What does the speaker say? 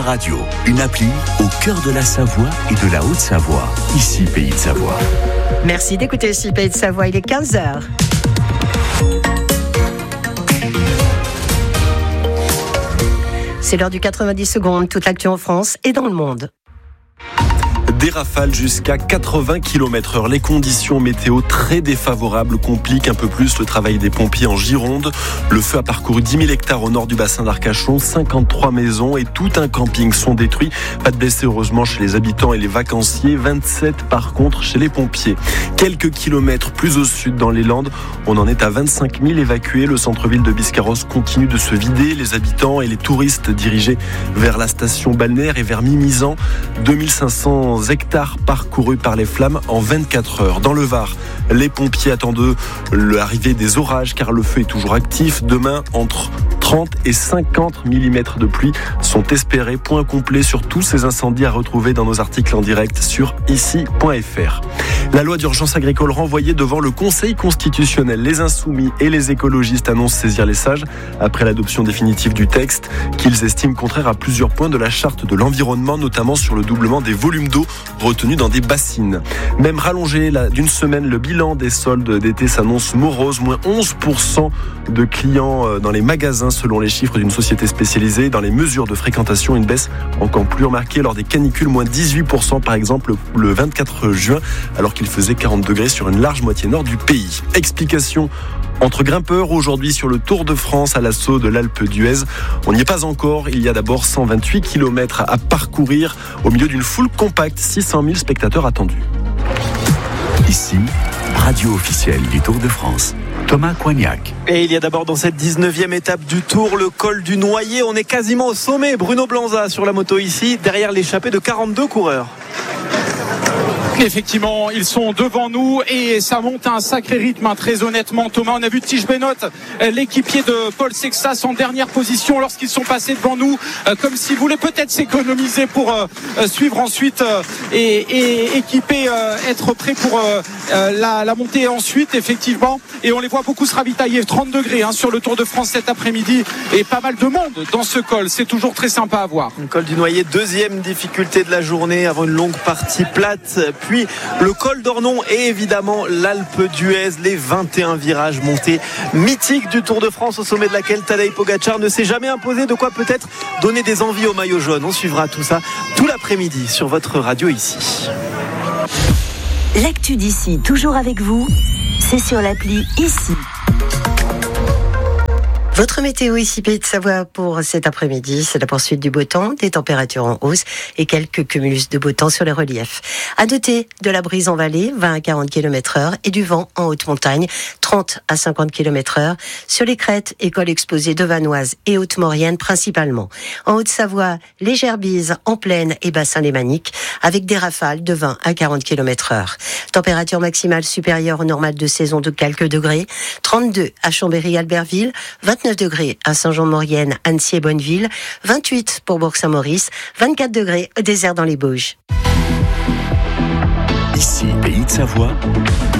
Radio, une appli au cœur de la Savoie et de la Haute-Savoie. Ici, Pays de Savoie. Merci d'écouter ici, Pays de Savoie. Il est 15h. C'est l'heure du 90 secondes. Toute l'actu en France et dans le monde. Des rafales jusqu'à 80 km/h. Les conditions météo très défavorables compliquent un peu plus le travail des pompiers en Gironde. Le feu a parcouru 10 000 hectares au nord du bassin d'Arcachon. 53 maisons et tout un camping sont détruits. Pas de blessés heureusement chez les habitants et les vacanciers. 27 par contre chez les pompiers. Quelques kilomètres plus au sud dans les Landes, on en est à 25 000 évacués. Le centre-ville de Biscarrosse continue de se vider. Les habitants et les touristes dirigés vers la station balnéaire et vers Mimizan. 2500 hectares parcourus par les flammes en 24 heures. Dans le Var, les pompiers attendent l'arrivée des orages car le feu est toujours actif. Demain, entre 30 et 50 mm de pluie sont espérés. Point complet sur tous ces incendies à retrouver dans nos articles en direct sur ici.fr. La loi d'urgence agricole renvoyée devant le Conseil constitutionnel. Les insoumis et les écologistes annoncent saisir les sages après l'adoption définitive du texte qu'ils estiment contraire à plusieurs points de la charte de l'environnement, notamment sur le doublement des volumes d'eau retenus dans des bassines. Même rallongé d'une semaine, le bilan des soldes d'été s'annonce morose. Moins 11% de clients dans les magasins selon les chiffres d'une société spécialisée. Dans les mesures de fréquentation, une baisse encore plus remarquée lors des canicules. Moins 18% par exemple le 24 juin alors qu'il faisait 40 degrés sur une large moitié nord du pays. Explication entre grimpeurs aujourd'hui sur le Tour de France à l'assaut de l'Alpe d'Huez. On n'y est pas encore. Il y a d'abord 128 km à parcourir au milieu d'une foule compacte. 600 000 spectateurs attendus. Ici, radio officielle du Tour de France. Thomas Coignac. Et il y a d'abord dans cette 19e étape du Tour le col du Noyer. On est quasiment au sommet. Bruno Blanza sur la moto ici, derrière l'échappée de 42 coureurs. Effectivement, ils sont devant nous et ça monte à un sacré rythme, très honnêtement. Thomas, on a vu Tige Benoît, l'équipier de Paul Sexas en dernière position lorsqu'ils sont passés devant nous, comme s'ils voulaient peut-être s'économiser pour suivre ensuite et équiper, être prêts pour la montée ensuite, effectivement. Et on les voit beaucoup se ravitailler, 30 degrés sur le Tour de France cet après-midi et pas mal de monde dans ce col. C'est toujours très sympa à voir. Le col du Noyer, deuxième difficulté de la journée avant une longue partie plate. Puis le col d'Ornon et évidemment l'Alpe d'Huez, les 21 virages montés mythiques du Tour de France au sommet de laquelle Tadej Pogačar ne s'est jamais imposé, de quoi peut-être donner des envies au maillot jaune. On suivra tout ça tout l'après-midi sur votre radio ici. L'actu d'ici, toujours avec vous, c'est sur l'appli ici. Votre météo ici, Pays de Savoie, pour cet après-midi, c'est la poursuite du beau temps, des températures en hausse et quelques cumulus de beau temps sur les reliefs. À noter de la brise en vallée, 20 à 40 km/h, et du vent en haute montagne, 30 à 50 km/h, sur les crêtes et cols exposés de Vanoise et Haute-Maurienne principalement. En Haute-Savoie, légère bise en plaine et bassin lémanique, avec des rafales de 20 à 40 km/h. Température maximale supérieure au normal de saison de quelques degrés, 32 à Chambéry-Albertville, 29 degrés à Saint-Jean-de-Maurienne, Annecy et Bonneville, 28 pour Bourg-Saint-Maurice, 24 degrés au désert dans les Bauges. Ici, Pays de Savoie.